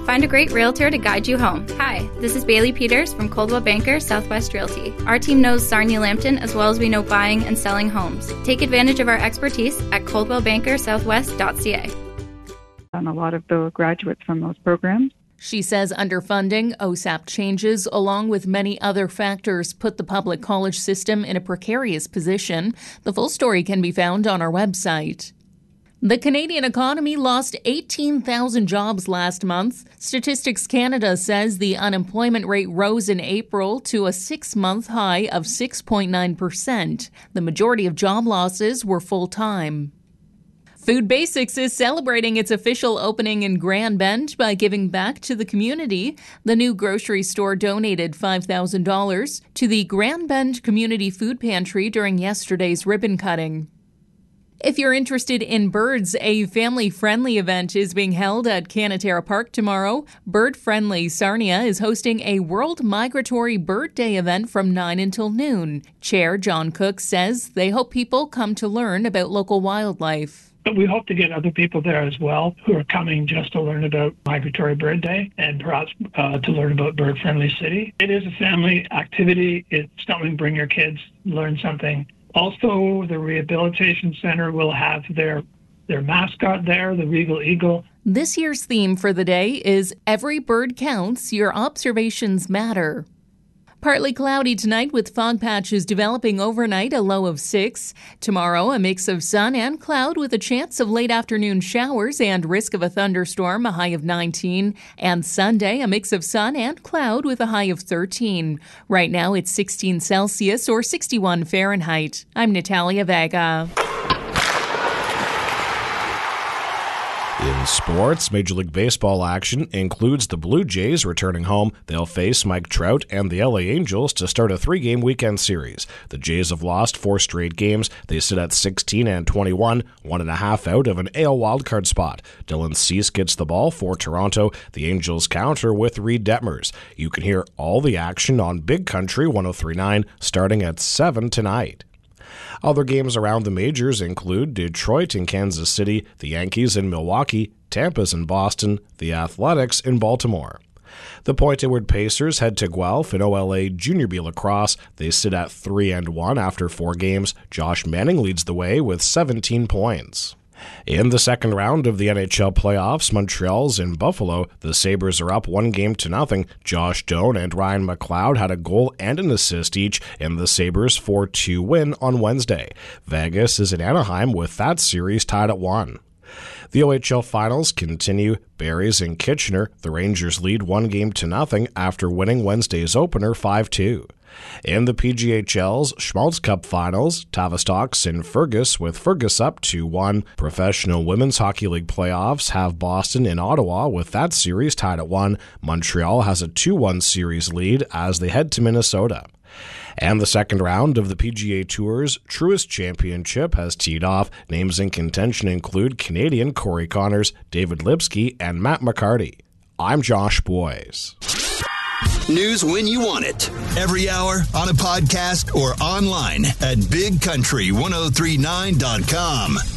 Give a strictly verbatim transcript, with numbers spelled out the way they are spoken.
Find a great realtor to guide you home. Hi, this is Bailey Peters from Coldwell Banker Southwest Realty. Our team knows Sarnia Lambton as well as we know buying and selling homes. Take advantage of our expertise at coldwell banker southwest dot c a. And a lot of the graduates from those programs. She says underfunding, O S A P changes, along with many other factors, put the public college system in a precarious position. The full story can be found on our website. The Canadian economy lost eighteen thousand jobs last month. Statistics Canada says the unemployment rate rose in April to a six-month high of six point nine percent. The majority of job losses were full-time. Food Basics is celebrating its official opening in Grand Bend by giving back to the community. The new grocery store donated five thousand dollars to the Grand Bend Community Food Pantry during yesterday's ribbon cutting. If you're interested in birds, a family-friendly event is being held at Canatera Park tomorrow. Bird Friendly Sarnia is hosting a World Migratory Bird Day event from nine until noon. Chair John Cook says they hope people come to learn about local wildlife. But we hope to get other people there as well who are coming just to learn about Migratory Bird Day and perhaps uh, to learn about Bird Friendly City. It is a family activity. It's something, bring your kids, learn something. Also, the Rehabilitation Center will have their their mascot there, the Regal Eagle. This year's theme for the day is Every Bird Counts, Your Observations Matter. Partly cloudy tonight with fog patches developing overnight, a low of six. Tomorrow, a mix of sun and cloud with a chance of late afternoon showers and risk of a thunderstorm, a high of nineteen. And Sunday, a mix of sun and cloud with a high of thirteen. Right now, it's sixteen Celsius or sixty-one Fahrenheit. I'm Natalia Vega. In sports, Major League Baseball action includes the Blue Jays returning home. They'll face Mike Trout and the L A Angels to start a three-game weekend series. The Jays have lost four straight games. They sit at sixteen and twenty-one, one and a half out of an A L wildcard spot. Dylan Cease gets the ball for Toronto. The Angels counter with Reed Detmers. You can hear all the action on Big Country one oh three point nine starting at seven tonight. Other games around the majors include Detroit and Kansas City, the Yankees in Milwaukee, Tampa's in Boston, the Athletics in Baltimore. The Point Edward Pacers head to Guelph in O L A Junior B lacrosse. They sit at three and one after four games. Josh Manning leads the way with seventeen points. In the second round of the N H L playoffs, Montreal's in Buffalo. The Sabres are up one game to nothing. Josh Doan and Ryan McLeod had a goal and an assist each in the Sabres' four two win on Wednesday. Vegas is in Anaheim with that series tied at one. The O H L finals continue. Barrie's in Kitchener. The Rangers lead one game to nothing after winning Wednesday's opener five two. In the P G H L's Schmaltz Cup Finals, Tavistock's in Fergus with Fergus up two one. Professional Women's Hockey League playoffs have Boston in Ottawa with that series tied at one. Montreal has a two one series lead as they head to Minnesota. And the second round of the P G A Tour's Truist Championship has teed off. Names in contention include Canadian Corey Connors, David Lipsky, and Matt McCarty. I'm Josh Boyes. News when you want it. Every hour, on a podcast, or online at big country ten thirty-nine dot com.